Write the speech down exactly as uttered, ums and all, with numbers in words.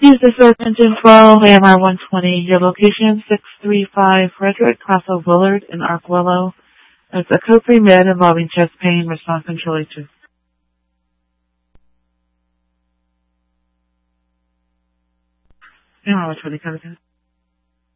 Use the search engine for A M R one twenty. Your location, six three five Frederick, Castle Willard in Ark Willow. It's a code-free med involving chest pain, response control two. A M R one twenty, come again.